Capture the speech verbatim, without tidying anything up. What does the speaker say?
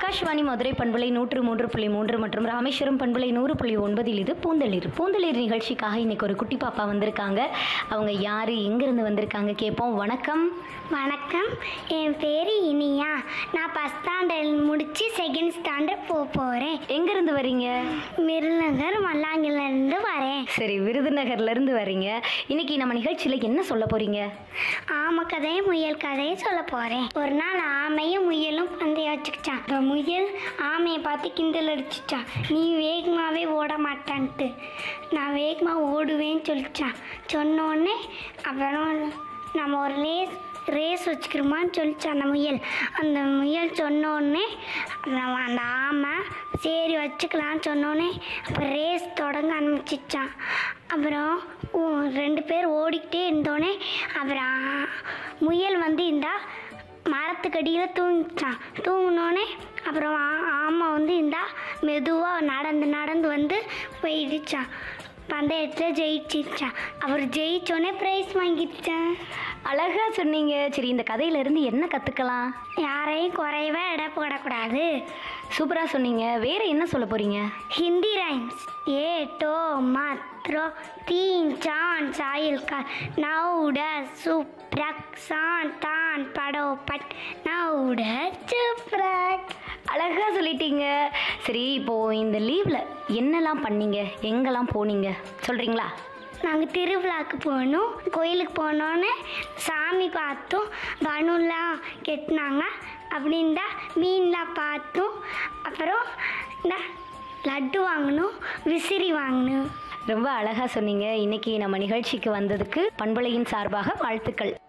ஆகாஷ்வாணி மதுரை பண்பலை நூற்று மூன்று புள்ளி மூன்று மற்றும் ராமேஸ்வரம் பண்பலை நூறு புள்ளி ஒன்பதில் இது பூந்தளிர் பூந்தளிர் நிகழ்ச்சிக்காக இன்னைக்கு ஒரு குட்டி பாப்பா வந்திருக்காங்க. அவங்க யாரு, எங்கிருந்து வந்திருக்காங்க கேட்போம். வணக்கம். வணக்கம், என் பேர் இனியா. நான் ஃபஸ்ட் ஸ்டாண்டர்ட் முடிச்சு செகண்ட் ஸ்டாண்டர்ட் போக போகிறேன். எங்கிருந்து வரீங்க? விருதுநகர் மல்லாங்கிலேருந்து வரேன். சரி, விருதுநகர்ல இருந்து வரீங்க. இன்னைக்கு நம்ம நிகழ்ச்சியில என்ன சொல்ல போறீங்க? ஆமை கதையும் முயல் கதையும் சொல்ல போகிறேன். ஒரு நாள் ஆமையும் முயலும் பந்தயம் வச்சுக்கிச்சான். இப்போ முயல் ஆமையை பார்த்து கிண்டல் அடிச்சிச்சான். நீ வேகமாகவே ஓட மாட்டான்ட்டு. நான் வேகமாக ஓடுவேன்னு சொல்லிச்சான். சொன்னோடனே அப்புறம் நம்ம ஒரு ரேஸ் ரேஸ் வச்சுக்கிறோமான்னு சொல்லிச்சான் அந்த முயல். அந்த முயல் சொன்னோடனே அந்த ஆமை சரி வச்சுக்கலான்னு சொன்னோடனே அப்புறம் ரேஸ் தொடங்க ஆரம்பிச்சிச்சான். அப்புறம் ரெண்டு பேர் ஓடிக்கிட்டே இருந்தோடனே அப்புறம் முயல் வந்து இந்த மரத்துக்கடியில் தூங்கிச்சான். தூங்கினோடனே அப்புறம் ஆமை வந்து இந்த மெதுவாக நடந்து நடந்து வந்து போயிடுச்சான். பந்தயத்தில் ஜெயிச்சிருச்சான். அவர் ஜெயிச்சோடனே ப்ரைஸ் வாங்கிடுச்சான். அழகா சொன்னீங்க. சரி, இந்த கதையில இருந்து என்ன கத்துக்கலாம்? யாரையும் குறைவா இட போடக்கூடாது. சூப்பரா சொன்னீங்க. வேற என்ன சொல்ல போறீங்க? हिंदी राइम्स ए टो मात्रो तीन चांद साइल का नाउडा सुप्रक सांतान पड़ो पट नाउडा चुप्रक. அழகா சொல்லிட்டீங்க. சரி, இப்போ இந்த லீவ்ல என்னெல்லாம் பண்ணீங்க, எங்கெல்லாம் போனீங்க சொல்றீங்களா? நாங்கள் திருவிழாவுக்கு போனோம். கோயிலுக்கு போனோன்னே சாமி பார்த்தோம். பனுலாம் கெட்டினாங்க. அப்படின்டா மீன்லாம் பார்த்தோம். அப்புறம் இந்த லட்டு வாங்கணும், விசிறி வாங்கணும். ரொம்ப அழகா சொன்னீங்க. இன்னைக்கு நம்ம நிகழ்ச்சிக்கு வந்ததுக்கு பண்பலையின் சார்பாக வாழ்த்துக்கள்.